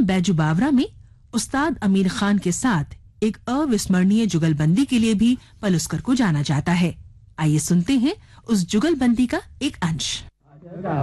Film Baiju बावरा में उस्ताद आमिर खान के साथ एक अविस्मरणीय जुगलबंदी के लिए भी पलुस्कर को जाना जाता है। आइए सुनते हैं उस जुगलबंदी का एक अंश।